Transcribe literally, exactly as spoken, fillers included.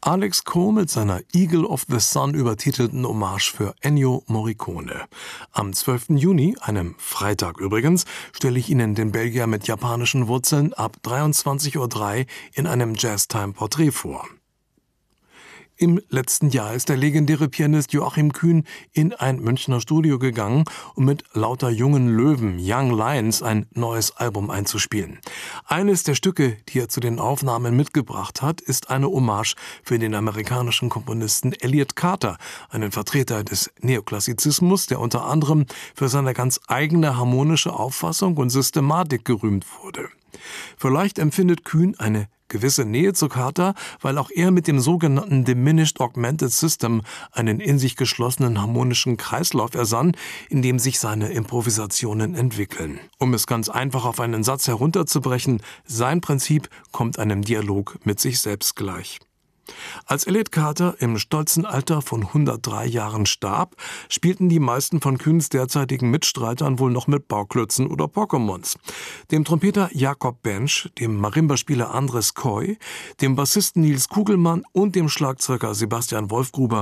Alex Coe mit seiner Eagle of the Sun übertitelten Hommage für Ennio Morricone. Am zwölften Juni, einem Freitag übrigens, stelle ich Ihnen den Belgier mit japanischen Wurzeln ab dreiundzwanzig Uhr drei in einem Jazztime-Porträt vor. Im letzten Jahr ist der legendäre Pianist Joachim Kühn in ein Münchner Studio gegangen, um mit lauter jungen Löwen, Young Lions, ein neues Album einzuspielen. Eines der Stücke, die er zu den Aufnahmen mitgebracht hat, ist eine Hommage für den amerikanischen Komponisten Elliott Carter, einen Vertreter des Neoklassizismus, der unter anderem für seine ganz eigene harmonische Auffassung und Systematik gerühmt wurde. Vielleicht empfindet Kühn eine gewisse Nähe zu Carter, weil auch er mit dem sogenannten Diminished Augmented System einen in sich geschlossenen harmonischen Kreislauf ersann, in dem sich seine Improvisationen entwickeln. Um es ganz einfach auf einen Satz herunterzubrechen, sein Prinzip kommt einem Dialog mit sich selbst gleich. Als Elliott Carter im stolzen Alter von hundertdrei Jahren starb, spielten die meisten von Kühns derzeitigen Mitstreitern wohl noch mit Bauklötzen oder Pokémons. Dem Trompeter Jakob Bench, dem Marimba-Spieler Andres Coy, dem Bassisten Nils Kugelmann und dem Schlagzeuger Sebastian Wolfgruber